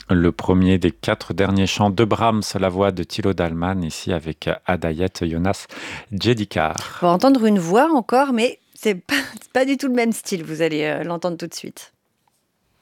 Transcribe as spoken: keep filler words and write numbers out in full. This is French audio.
Le premier des quatre derniers chants de Brahms, la voix de Thilo Dallmann, ici avec Adayet Jonas On va Jedikar. entendre une voix encore, mais c'est pas, c'est pas du tout le même style. Vous allez euh, l'entendre tout de suite.